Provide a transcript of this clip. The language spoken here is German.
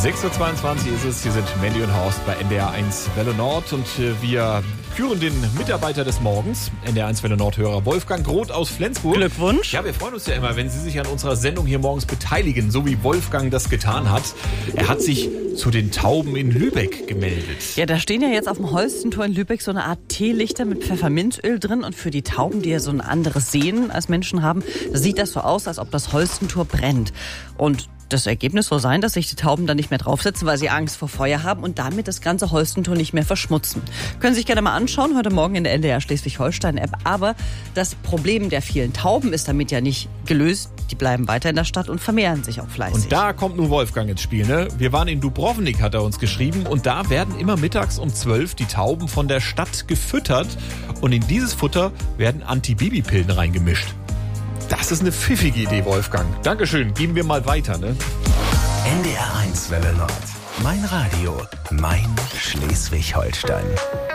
6.22 Uhr ist es, hier sind Mandy und Horst bei NDR 1 Welle Nord und wir küren den Mitarbeiter des Morgens, NDR 1 Welle Nord-Hörer Wolfgang Groth aus Flensburg. Glückwunsch. Ja, wir freuen uns ja immer, wenn Sie sich an unserer Sendung hier morgens beteiligen, so wie Wolfgang das getan hat. Er hat sich zu den Tauben in Lübeck gemeldet. Ja, da stehen ja jetzt auf dem Holstentor in Lübeck so eine Art Teelichter mit Pfefferminzöl drin und für die Tauben, die ja so ein anderes Sehen als Menschen haben, sieht das so aus, als ob das Holstentor brennt. Und das Ergebnis soll sein, dass sich die Tauben dann nicht mehr draufsetzen, weil sie Angst vor Feuer haben und damit das ganze Holstentor nicht mehr verschmutzen. Können Sie sich gerne mal anschauen, heute Morgen in der NDR Schleswig-Holstein-App. Aber das Problem der vielen Tauben ist damit ja nicht gelöst. Die bleiben weiter in der Stadt und vermehren sich auch fleißig. Und da kommt nun Wolfgang ins Spiel, ne? Wir waren in Dubrovnik, hat er uns geschrieben. Und da werden immer mittags um 12 die Tauben von der Stadt gefüttert. Und in dieses Futter werden Antibabypillen reingemischt. Das ist eine pfiffige Idee, Wolfgang. Dankeschön, geben wir mal weiter, ne? NDR 1 Welle Nord. Mein Radio, mein Schleswig-Holstein.